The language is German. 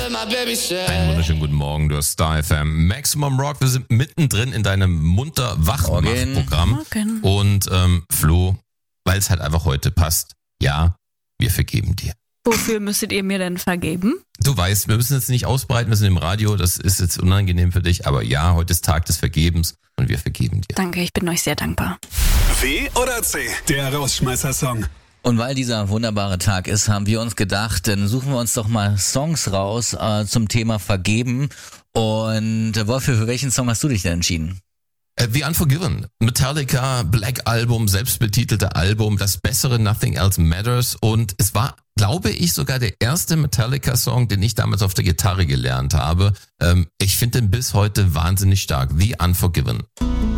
Einen wunderschönen guten Morgen, du hast Star FM Maximum Rock. Wir sind mittendrin in deinem Munter-Wach-Mach-Programm. Und Flo, weil es halt einfach heute passt, ja, wir vergeben dir. Wofür müsstet ihr mir denn vergeben? Du weißt, wir müssen jetzt nicht ausbreiten, wir sind im Radio, das ist jetzt unangenehm für dich, aber ja, heute ist Tag des Vergebens und wir vergeben dir. Danke, ich bin euch sehr dankbar. W oder C, der Rausschmeißer-Song. Und weil dieser wunderbare Tag ist, haben wir uns gedacht, dann suchen wir uns doch mal Songs raus zum Thema Vergeben. Und Wolf, für welchen Song hast du dich denn entschieden? The Unforgiven, Metallica, Black Album, selbstbetitelte Album, das bessere Nothing Else Matters. Und es war, glaube ich, sogar der erste Metallica-Song, den ich damals auf der Gitarre gelernt habe. Ich finde den bis heute wahnsinnig stark. The Unforgiven.